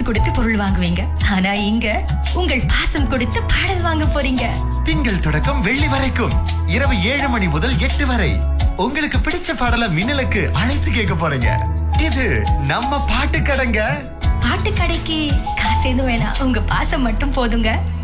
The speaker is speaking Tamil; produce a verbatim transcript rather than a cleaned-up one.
கொடுத்து பொருள் வாங்குவீங்க. ஆனா இங்க உங்கள் பாசம் கொடுத்து பாடல் வாங்க போறீங்க. திங்கள் தொடக்கம் வெள்ளி வரைக்கும் இரவு ஏழு மணி முதல் எட்டு வரை உங்களுக்கு பிடிச்ச பாடல மின்னலுக்கு அழைத்து கேட்க போறீங்க. இது நம்ம பாட்டு கடைங்க. பாட்டு கடைக்கு காசு எதுவும் வேணாம், உங்க பாசம் மட்டும் போதுங்க.